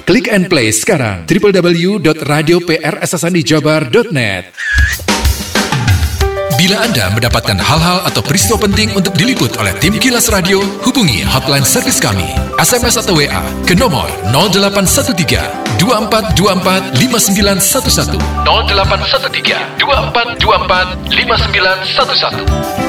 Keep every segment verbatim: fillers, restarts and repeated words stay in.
Klik and play sekarang w w w dot radio p r s s n i jabar dot net. Bila Anda mendapatkan hal-hal atau peristiwa penting untuk diliput oleh tim Kilas Radio, hubungi hotline servis kami, S M S atau W A ke nomor nol delapan satu tiga dua empat dua empat lima sembilan satu satu nol delapan satu tiga dua empat dua empat lima sembilan satu satu.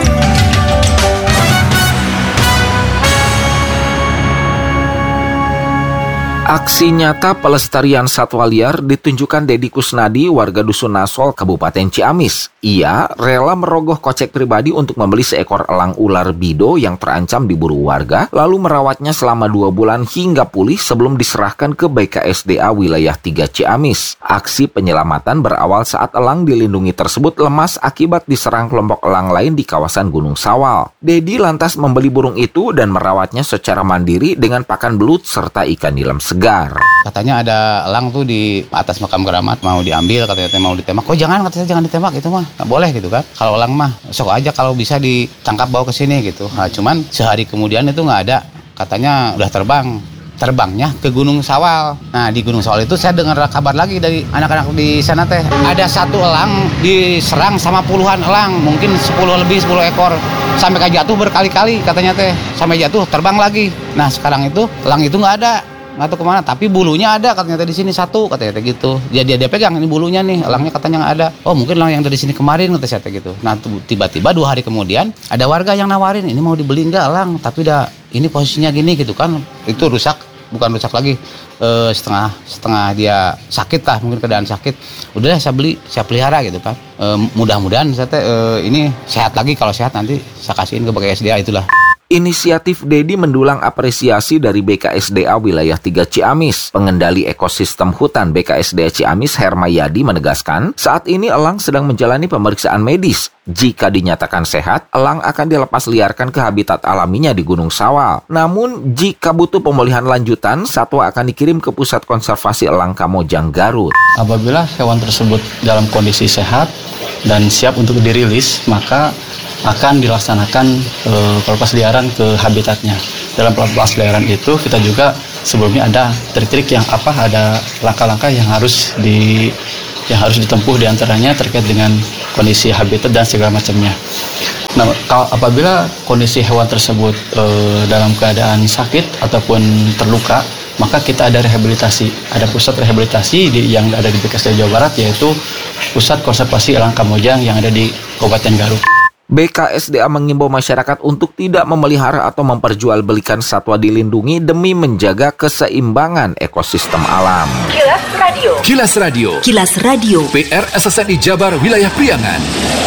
Aksi nyata pelestarian satwa liar ditunjukkan Dedi Kusnadi, warga Dusun Nasol, Kabupaten Ciamis. Ia rela merogoh kocek pribadi untuk membeli seekor elang ular bido yang terancam diburu warga, lalu merawatnya selama dua bulan hingga pulih sebelum diserahkan ke B K S D A wilayah tiga Ciamis. Aksi penyelamatan berawal saat elang dilindungi tersebut lemas akibat diserang kelompok elang lain di kawasan Gunung Sawal. Dedi lantas membeli burung itu dan merawatnya secara mandiri dengan pakan belut serta ikan nilam segar. Katanya ada elang tuh di atas makam keramat mau diambil, katanya mau ditembak. Kok jangan, katanya jangan ditembak, itu mah nggak boleh gitu kan. Kalau elang mah sok aja kalau bisa ditangkap bawa ke sini gitu. Nah, cuman sehari kemudian itu nggak ada, katanya udah terbang. Terbangnya ke Gunung Sawal. Nah, di Gunung Sawal itu saya dengar kabar lagi dari anak-anak di sana teh. Ada satu elang diserang sama puluhan elang, mungkin sepuluh lebih, sepuluh ekor. Sampai jatuh berkali-kali katanya teh. Sampai jatuh terbang lagi. Nah, sekarang itu elang itu nggak ada. Nggak tahu kemana, tapi bulunya ada katanya di sini satu, katanya gitu. Dia dia dia pegang ini bulunya nih, elangnya katanya nggak ada. Oh, mungkin elang yang dari sini kemarin, kata saya gitu. Nah, tiba-tiba dua hari kemudian ada warga yang nawarin, ini mau dibeli nggak elang, tapi dah ini posisinya gini gitu kan. Itu rusak, bukan rusak lagi, e, setengah setengah dia sakit lah, mungkin keadaan sakit. Udah saya beli, saya pelihara gitu kan. E, mudah-mudahan saya teh e, ini sehat lagi, kalau sehat nanti saya kasihin ke B K S D A itulah. Inisiatif Dedi mendulang apresiasi dari B K S D A wilayah tiga Ciamis. Pengendali ekosistem hutan B K S D A Ciamis, Hermayadi, menegaskan saat ini elang sedang menjalani pemeriksaan medis. Jika dinyatakan sehat, elang akan dilepas liarkan ke habitat alaminya di Gunung Sawal. Namun, jika butuh pemulihan lanjutan, satwa akan dikirim ke Pusat Konservasi Elang Kamojang, Garut. Apabila hewan tersebut dalam kondisi sehat dan siap untuk dirilis, maka akan dilaksanakan e, pelepas liaran ke habitatnya. Dalam pelepas liaran itu kita juga sebelumnya ada trik-trik yang apa, ada langkah-langkah yang harus di yang harus ditempuh, diantaranya terkait dengan kondisi habitat dan segala macamnya. Nah, kalau apabila kondisi hewan tersebut e, dalam keadaan sakit ataupun terluka, maka kita ada rehabilitasi, ada pusat rehabilitasi di, yang ada di B K S D A Jawa Barat, yaitu Pusat Konservasi Elang Kamojang yang ada di Kabupaten Garut. B K S D A mengimbau masyarakat untuk tidak memelihara atau memperjualbelikan satwa dilindungi demi menjaga keseimbangan ekosistem alam. Kilas Radio. Kilas Radio. Kilas Radio. P R S S N I Jabar Wilayah Priangan.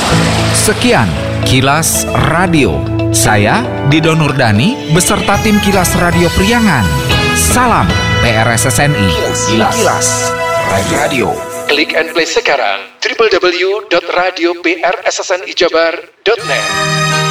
Sekian Kilas Radio. Saya Dido Nurdani beserta tim Kilas Radio Priangan. Salam P R S S N I. Kilas, Kilas Radio. Klik and play sekarang w w w dot radio p r s s n i jabar dot net.